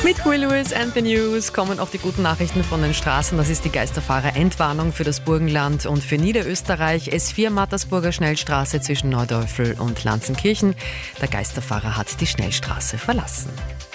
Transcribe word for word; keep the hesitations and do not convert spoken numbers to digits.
Mit Huey Lewis and the News kommen auch die guten Nachrichten von den Straßen. Das ist die Geisterfahrer-Entwarnung für das Burgenland und für Niederösterreich. S vier Mattersburger Schnellstraße zwischen Neudorfl und Lanzenkirchen. Der Geisterfahrer hat die Schnellstraße verlassen.